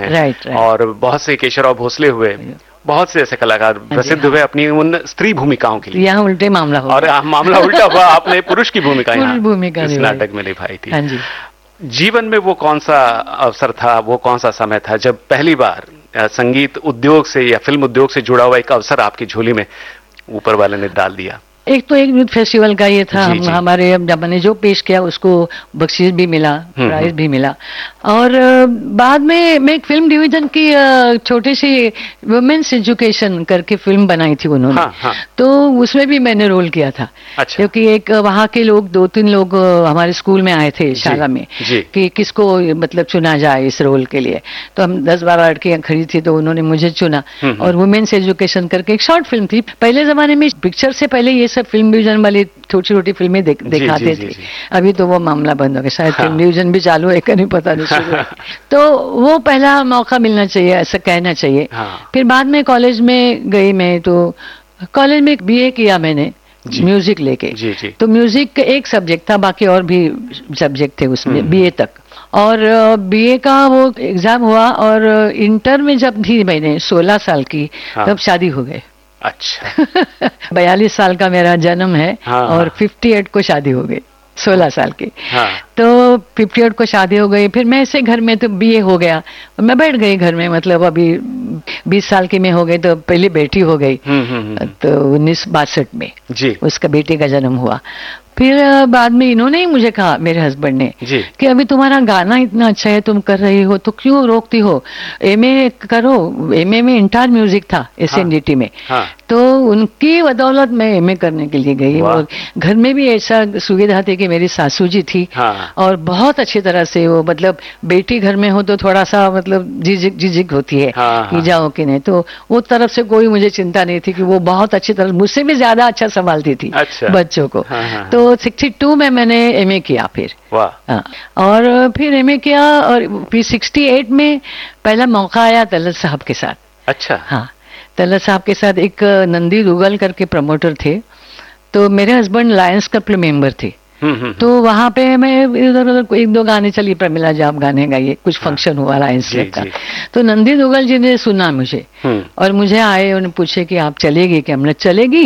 हैं। राइट। और बहुत से केशवराव भोसले हुए, बहुत से ऐसे कलाकार प्रसिद्ध हुए अपनी उन स्त्री भूमिकाओं के लिए। यहाँ उल्टे मामला हुआ, और मामला उल्टा हुआ, आपने पुरुष की भूमिका पुरुष भूमिका इस नाटक में निभाई थी। हाँ जी। जीवन में वो कौन सा अवसर था, वो कौन सा समय था जब पहली बार संगीत उद्योग से या फिल्म उद्योग से जुड़ा हुआ एक अवसर आपकी झोली में ऊपर वाले ने डाल दिया? एक तो एक यूथ फेस्टिवल का ये था, हमारे जब मैंने जो पेश किया उसको बख्शीश भी मिला, प्राइज भी मिला। और बाद में मैं एक फिल्म डिवीजन की छोटी सी वुमेन्स एजुकेशन करके फिल्म बनाई थी उन्होंने। हाँ। तो उसमें भी मैंने रोल किया था। अच्छा। क्योंकि एक वहाँ के लोग 2-3 लोग हमारे स्कूल में आए थे शाला में कि किसको मतलब चुना जाए इस रोल के लिए। तो हम 10-12 लड़कियां खड़ी थी, तो उन्होंने मुझे चुना। और वुमेन्स एजुकेशन करके एक शॉर्ट फिल्म थी। पहले जमाने में पिक्चर से पहले ये सब फिल्म डिवीजन वाली छोटी छोटी फिल्में दिखाते थे। अभी तो वो मामला बंद हो गया, शायद फिल्म डिवीजन भी चालू है कि नहीं पता नहीं। तो वो पहला मौका मिलना चाहिए, ऐसा कहना चाहिए। फिर बाद में कॉलेज में गई मैं, तो कॉलेज में BA किया मैंने म्यूजिक लेके। तो म्यूजिक एक सब्जेक्ट था, बाकी और भी सब्जेक्ट थे उसमें BA तक। और BA का वो एग्जाम हुआ, और इंटर में जब थी मैंने 16 साल की, तब शादी हो गई। अच्छा। 42 साल का मेरा जन्म है। और 58 को शादी हो गई, 16 साल की। तो 58 को शादी हो गई। फिर मैं ऐसे घर में तो BA हो गया, मैं बैठ गई घर में। मतलब अभी 20 साल की मैं हो गई, तो पहली बेटी हो गई। तो 1962 में उसका बेटी का जन्म हुआ। फिर बाद में इन्होंने ही मुझे कहा, मेरे हस्बैंड ने, कि अभी तुम्हारा गाना इतना अच्छा है, तुम कर रही हो, तो क्यों रोकती हो, MA करो। MA में इंटर म्यूजिक था SNDT में। तो उनकी बदौलत मैं MA करने के लिए गई। और घर में भी ऐसा सुविधा थी कि मेरी सासू जी थी। और बहुत अच्छी तरह से वो, मतलब बेटी घर में हो तो थोड़ा सा मतलब झिझक होती है कि जाओ कि नहीं। तो वो तरफ से कोई मुझे चिंता नहीं थी, कि वो बहुत अच्छी तरह, मुझसे भी ज्यादा अच्छा संभालती थी बच्चों को। तो 62 में मैंने MA किया फिर। और फिर MA किया, और फिर 68 में पहला मौका आया तलत साहब के साथ। अच्छा। हाँ, तलत साहब के साथ एक नंदी दुगल करके प्रमोटर थे। तो मेरे हस्बैंड लायंस क्लब मेंबर थे। तो वहां पे मैं इधर उधर 1-2 गाने चली, प्रमिला जी आप गाने गाइए, कुछ फंक्शन हुआ लायंस क्लब का। तो नंदी दुगल जी ने सुना मुझे, और मुझे आए, उन्हें पूछे कि आप चलेगी क्या? हमने चलेगी।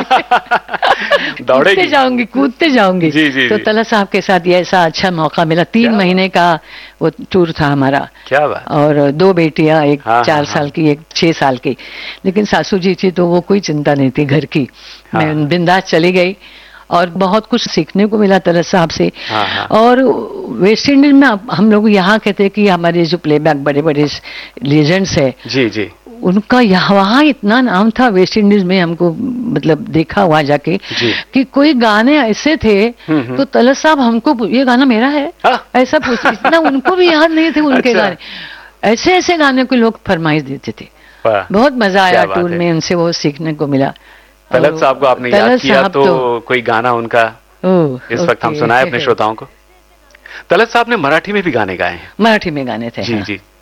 कूदते जाऊंगी, कूदते जाऊंगी। तो तलत साहब के साथ ये ऐसा अच्छा मौका मिला। 3 महीने का वो टूर था हमारा। क्या बात। और 2 बेटियां, एक 4 साल की, एक 6 साल की। लेकिन सासू जी थी, तो वो कोई चिंता नहीं थी घर की। मैं बिंदास चली गई, और बहुत कुछ सीखने को मिला तलत साहब से। और वेस्ट इंडीज में हम लोग यहाँ कहते हैं कि हमारे जो प्लेबैक बड़े बड़े लेजेंड्स है, उनका यहाँ वहाँ इतना नाम था वेस्ट इंडीज में, हमको मतलब देखा हुआ जाके कि कोई गाने ऐसे थे, तो तलत साहब हमको, ये गाना मेरा है ऐसा पूछते, इतना उनको भी याद नहीं थे उनके गाने। ऐसे ऐसे गाने को लोग फरमाइश देते थे। बहुत मजा आया टूर में, उनसे वो सीखने को मिला। तलत साहब को आपने याद किया, तो कोई गाना उनका इस वक्त हम सुनाए अपने श्रोताओं को। तलत साहब ने मराठी में भी गाने गाए हैं। मराठी में गाने थे। जी।